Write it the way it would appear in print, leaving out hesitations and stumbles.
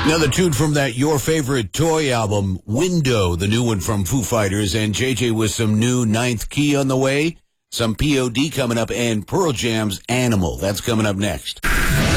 Another tune from that Your Favorite Toy album, Window, the new one from Foo Fighters, and JJ with some new Ninth Key on the way, some POD coming up, and Pearl Jam's Animal. That's coming up next.